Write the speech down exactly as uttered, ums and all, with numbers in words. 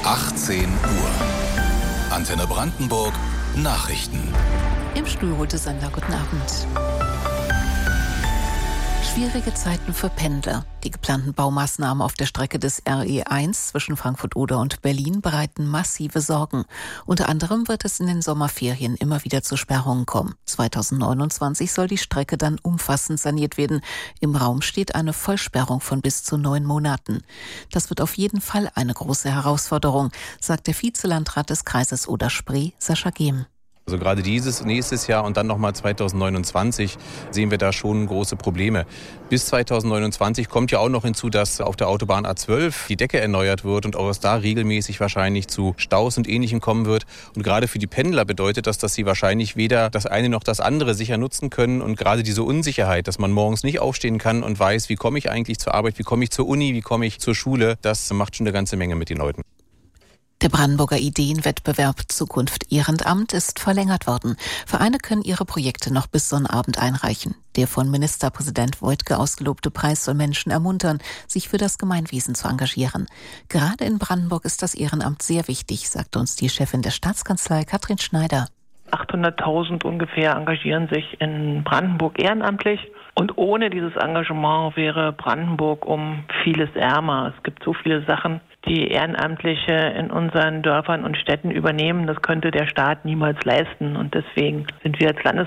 achtzehn Uhr. Antenne Brandenburg Nachrichten. Im Studio holte Sander, guten Abend. Schwierige Zeiten für Pendler. Die geplanten Baumaßnahmen auf der Strecke des R E eins zwischen Frankfurt-Oder und Berlin bereiten massive Sorgen. Unter anderem wird es in den Sommerferien immer wieder zu Sperrungen kommen. zweitausendneunundzwanzig soll die Strecke dann umfassend saniert werden. Im Raum steht eine Vollsperrung von bis zu neun Monaten. Das wird auf jeden Fall eine große Herausforderung, sagt der Vizelandrat des Kreises Oder-Spree, Sascha Gehm. Also gerade dieses, nächstes Jahr und dann nochmal zweitausendneunundzwanzig sehen wir da schon große Probleme. Bis zweitausendneunundzwanzig kommt ja auch noch hinzu, dass auf der Autobahn A zwölf die Decke erneuert wird und auch es da regelmäßig wahrscheinlich zu Staus und Ähnlichem kommen wird. Und gerade für die Pendler bedeutet das, dass sie wahrscheinlich weder das eine noch das andere sicher nutzen können. Und gerade diese Unsicherheit, dass man morgens nicht aufstehen kann und weiß, wie komme ich eigentlich zur Arbeit, wie komme ich zur Uni, wie komme ich zur Schule, das macht schon eine ganze Menge mit den Leuten. Der Brandenburger Ideenwettbewerb Zukunft Ehrenamt ist verlängert worden. Vereine können ihre Projekte noch bis Sonnabend einreichen. Der von Ministerpräsident Woidke ausgelobte Preis soll Menschen ermuntern, sich für das Gemeinwesen zu engagieren. Gerade in Brandenburg ist das Ehrenamt sehr wichtig, sagte uns die Chefin der Staatskanzlei, Katrin Schneider. achthunderttausend ungefähr engagieren sich in Brandenburg ehrenamtlich. Und ohne dieses Engagement wäre Brandenburg um vieles ärmer. Es gibt so viele Sachen, die Ehrenamtliche in unseren Dörfern und Städten übernehmen. Das könnte der Staat niemals leisten. Und deswegen sind wir als Landes